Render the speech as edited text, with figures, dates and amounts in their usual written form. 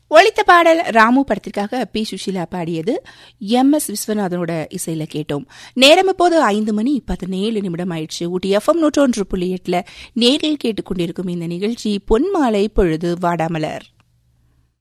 ஒலித்த பாடல் ராமு படத்திற்காக பி. சுஷீலா பாடியது. எம்.எஸ். விஸ்வநாதனோட இசையில கேட்டோம். நேரம் இப்போது 5:17 ஆயிடுச்சு. ஊட்டி FM 101.8 நேரில் கேட்டுக்கொண்டிருக்கும் இந்த நிகழ்ச்சி பொன்மாலை பொழுது வாடாமலர்.